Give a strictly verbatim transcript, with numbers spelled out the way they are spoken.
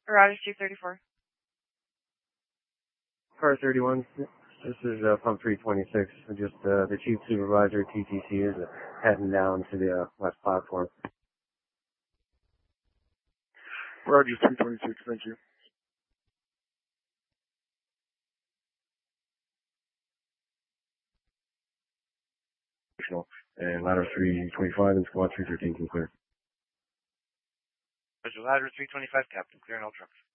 Roger, two thirty-four. Car thirty-one, this is uh, pump three twenty-six. Just uh, the chief supervisor, T T C, is uh, heading down to the uh, west platform. Roger, three twenty-six, thank you. And ladder three twenty-five and squad three thirteen can clear. Roger, ladder three twenty-five, Captain. Clear in all trucks.